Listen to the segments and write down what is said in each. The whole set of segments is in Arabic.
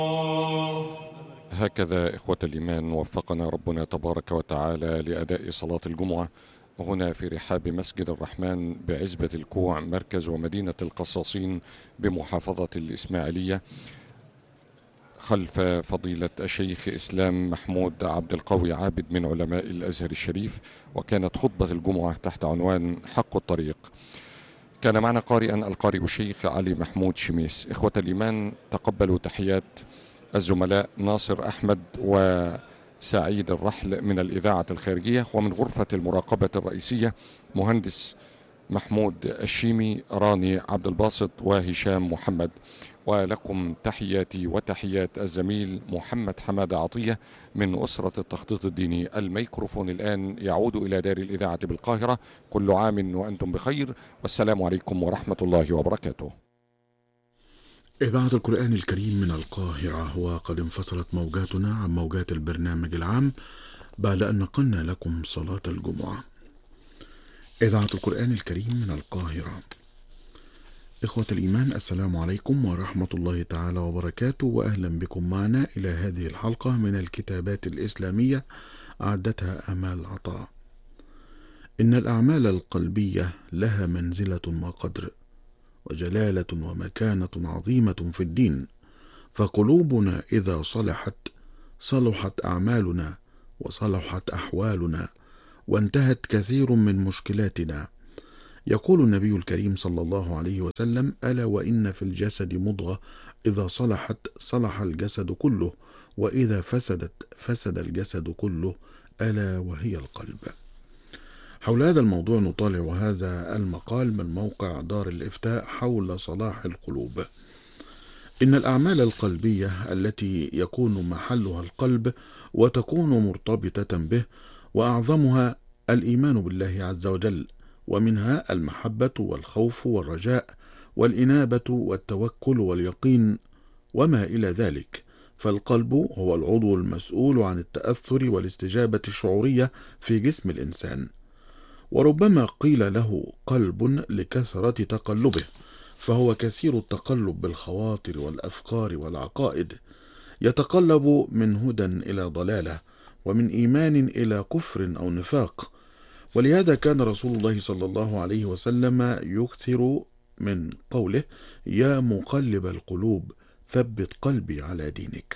هكذا إخوة الإيمان وفقنا ربنا تبارك وتعالى لأداء صلاة الجمعة هنا في رحاب مسجد الرحمن بعزبة الكوع مركز ومدينة القصاصين بمحافظة الإسماعيلية، خلف فضيلة الشيخ إسلام محمود عبد القوي عابد من علماء الأزهر الشريف. وكانت خطبة الجمعة تحت عنوان حق الطريق. كان معنا قارئا القارئ الشيخ علي محمود شميس. إخوة الإيمان، تقبلوا تحيات الزملاء ناصر أحمد وسعيد الرحل من الإذاعة الخارجية، ومن غرفة المراقبة الرئيسية مهندس محمود الشيمي، راني عبد الباسط، وهشام محمد. ولكم تحياتي وتحيات الزميل محمد حماد عطية من أسرة التخطيط الديني. الميكروفون الآن يعود إلى دار الإذاعة بالقاهرة. كل عام وأنتم بخير، والسلام عليكم ورحمة الله وبركاته. إذاعة القرآن الكريم من القاهرة، وقد انفصلت موجاتنا عن موجات البرنامج العام بعد أن نقلنا لكم صلاة الجمعة. إذاعة القرآن الكريم من القاهرة. إخوة الإيمان، السلام عليكم ورحمة الله تعالى وبركاته، وأهلا بكم معنا إلى هذه الحلقة من الكتابات الإسلامية أعدتها آمال عطاء. إن الأعمال القلبية لها منزلة وقدر وجلالة ومكانة عظيمة في الدين، فقلوبنا إذا صلحت صلحت أعمالنا وصلحت أحوالنا وانتهت كثير من مشكلاتنا. يقول النبي الكريم صلى الله عليه وسلم: ألا وإن في الجسد مضغة إذا صلحت صلح الجسد كله، وإذا فسدت فسد الجسد كله، ألا وهي القلب. حول هذا الموضوع نطالع هذا المقال من موقع دار الإفتاء حول صلاح القلوب. إن الأعمال القلبية التي يكون محلها القلب وتكون مرتبطة به، وأعظمها الإيمان بالله عز وجل، ومنها المحبة والخوف والرجاء والإنابة والتوكل واليقين وما إلى ذلك. فالقلب هو العضو المسؤول عن التأثر والاستجابة الشعورية في جسم الإنسان، وربما قيل له قلب لكثرة تقلبه، فهو كثير التقلب بالخواطر والأفكار والعقائد، يتقلب من هدى إلى ضلالة، ومن إيمان إلى كفر أو نفاق. ولهذا كان رسول الله صلى الله عليه وسلم يكثر من قوله: يا مقلب القلوب ثبت قلبي على دينك.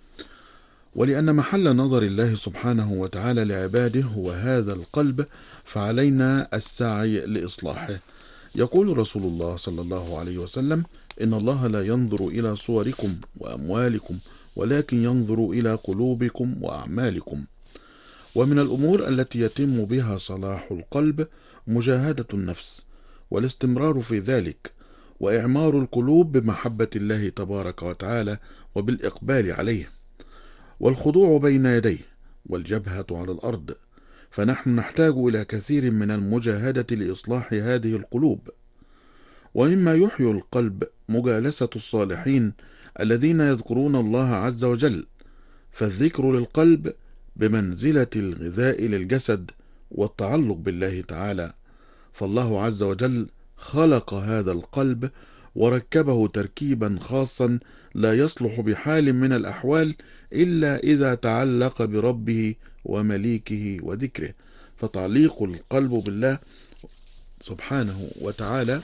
ولأن محل نظر الله سبحانه وتعالى لعباده هو هذا القلب، فعلينا السعي لإصلاحه. يقول رسول الله صلى الله عليه وسلم: إن الله لا ينظر إلى صوركم وأموالكم، ولكن ينظر إلى قلوبكم وأعمالكم. ومن الأمور التي يتم بها صلاح القلب مجاهدة النفس والاستمرار في ذلك، وإعمار القلوب بمحبة الله تبارك وتعالى وبالإقبال عليه، والخضوع بين يديه، والجبهة على الأرض. فنحن نحتاج إلى كثير من المجاهدة لإصلاح هذه القلوب. ومما يحيي القلب مجالسة الصالحين الذين يذكرون الله عز وجل، فالذكر للقلب بمنزلة الغذاء للجسد والتعلق بالله تعالى. فالله عز وجل خلق هذا القلب وركبه تركيبا خاصا لا يصلح بحال من الأحوال إلا إذا تعلق بربه ومليكه وذكره. فتعليق القلب بالله سبحانه وتعالى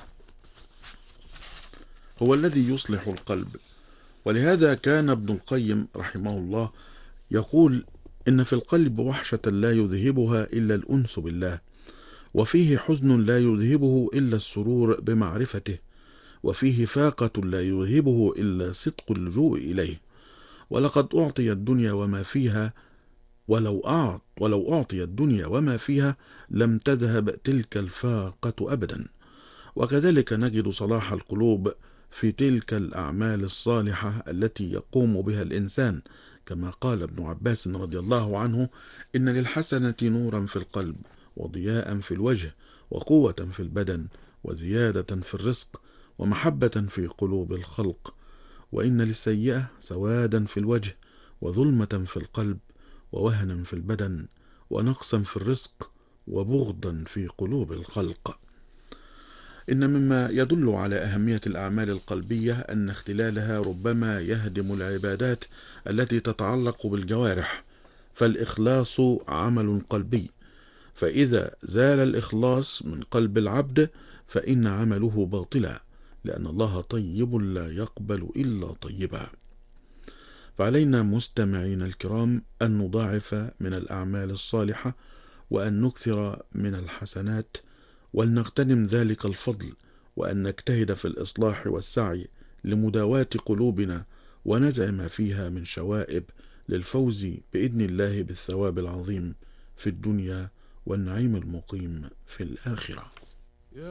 هو الذي يصلح القلب. ولهذا كان ابن القيم رحمه الله يقول: إن في القلب وحشة لا يذهبها إلا الأنس بالله، وفيه حزن لا يذهبه إلا السرور بمعرفته، وفيه فاقة لا يذهبه إلا صدق اللجوء إليه. ولقد أعطي الدنيا وما فيها، ولو أعطي الدنيا وما فيها لم تذهب تلك الفاقة أبدا. وكذلك نجد صلاح القلوب في تلك الأعمال الصالحة التي يقوم بها الإنسان، كما قال ابن عباس رضي الله عنه: إن للحسنة نورا في القلب، وضياء في الوجه، وقوة في البدن، وزيادة في الرزق، ومحبة في قلوب الخلق. وإن للسيئة سوادا في الوجه، وظلمة في القلب، ووهنا في البدن، ونقصا في الرزق، وبغضا في قلوب الخلق. إن مما يدل على أهمية الأعمال القلبية أن اختلالها ربما يهدم العبادات التي تتعلق بالجوارح، فالإخلاص عمل قلبي، فإذا زال الإخلاص من قلب العبد فإن عمله باطلا، لأن الله طيب لا يقبل إلا طيبا. فعلينا مستمعين الكرام أن نضاعف من الأعمال الصالحة، وأن نكثر من الحسنات، ولنغتنم ذلك الفضل، وأن نجتهد في الإصلاح والسعي لمداواة قلوبنا ونزع ما فيها من شوائب للفوز بإذن الله بالثواب العظيم في الدنيا والنعيم المقيم في الآخرة.